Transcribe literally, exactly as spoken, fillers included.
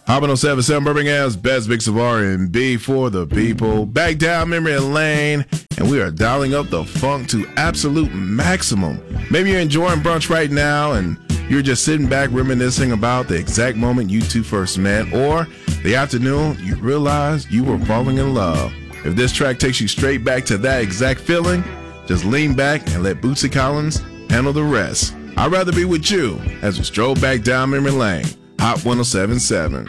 Hot one oh seven point seven Birmingham's best mix of R and B for the people. Back down memory lane, and we are dialing up the funk to absolute maximum. Maybe you're enjoying brunch right now, and you're just sitting back reminiscing about the exact moment you two first met, or the afternoon you realized you were falling in love. If this track takes you straight back to that exact feeling, just lean back and let Bootsy Collins handle the rest. I'd rather be with you as we stroll back down memory lane. Hot one oh seven point seven.